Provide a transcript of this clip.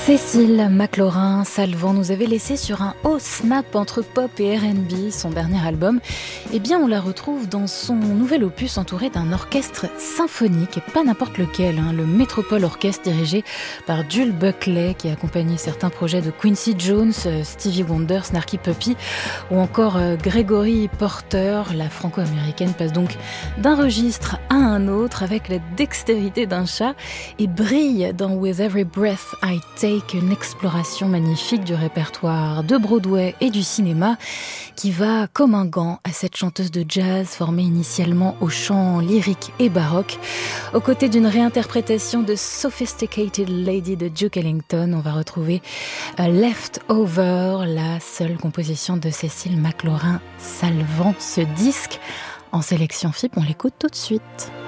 Cécile McLaurin-Salvant nous avait laissé sur un haut snap entre pop et R&B. Son dernier album, eh bien on la retrouve dans son nouvel opus entouré d'un orchestre symphonique, et pas n'importe lequel, le Metropole Orchestre dirigé par Jules Buckley, qui a accompagné certains projets de Quincy Jones, Stevie Wonder, Snarky Puppy ou encore Gregory Porter. La franco-américaine passe donc d'un registre à un autre avec la dextérité d'un chat et brille dans With Every Breath I Take, une exploration magnifique du répertoire de Broadway et du cinéma qui va comme un gant à cette chanteuse de jazz formée initialement au chant lyrique et baroque. Aux côtés d'une réinterprétation de Sophisticated Lady de Duke Ellington, on va retrouver Leftover, la seule composition de Cécile McLaurin-Salvant. Ce disque en sélection FIP, on l'écoute tout de suite.